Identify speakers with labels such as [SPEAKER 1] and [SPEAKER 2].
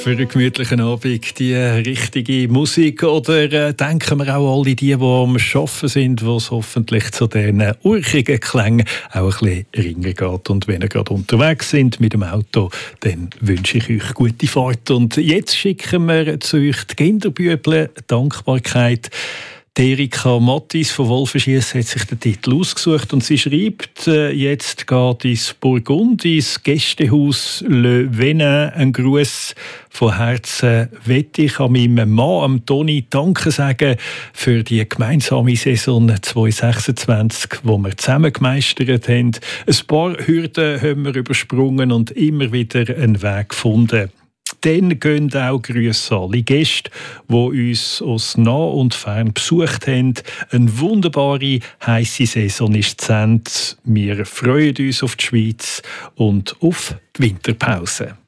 [SPEAKER 1] Für einen gemütlichen Abend die richtige Musik oder denken wir auch alle die am Arbeiten sind, wo es hoffentlich zu diesen urchigen Klängen auch ein bisschen ringer geht. Und wenn ihr gerade unterwegs sind mit dem Auto, dann wünsche ich euch gute Fahrt. Und jetzt schicken wir zu euch die Kinderbüble Dankbarkeit. Erika Mattis von Wolfenschiess hat sich den Titel ausgesucht und sie schreibt, jetzt geht ins Burgund, ins Gästehaus Le Venin. Ein Gruß von Herzen möchte ich an meinem Mann, Toni, Danke sagen für die gemeinsame Saison 2026, die wir zusammen gemeistert haben. Ein paar Hürden haben wir übersprungen und immer wieder einen Weg gefunden. Dann gehen auch Grüße an alle Gäste, die uns aus nah und fern besucht haben. Eine wunderbare, heisse Saison ist zu Ende. Wir freuen uns auf die Schweiz und auf die Winterpause.